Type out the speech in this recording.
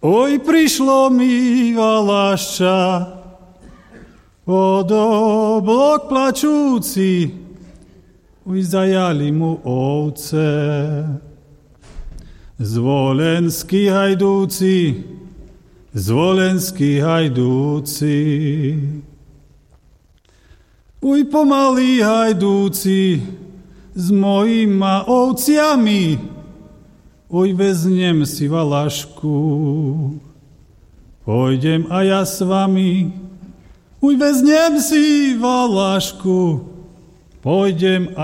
Oj, prišlo mi Valašča, od oblok plačúci, uj, zajali mu ovce. Zvolenskí hajdúci, uj, pomalí hajdúci, s mojima ovciami, uj, veznem si Valašku, pôjdem a ja s vami, uj, veznem si Valašku, pôjdem